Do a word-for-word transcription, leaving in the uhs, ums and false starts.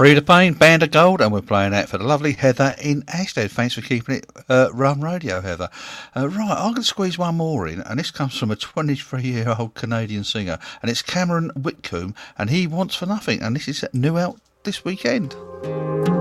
Free to Pain, Band of Gold, and we're playing that for the lovely Heather in Ashtead. Thanks for keeping it uh, Rum Radio, Heather. Uh, right, I'm going to squeeze one more in, and this comes from a twenty-three-year-old Canadian singer, and it's Cameron Whitcomb, and he wants for nothing, and this is new out this weekend.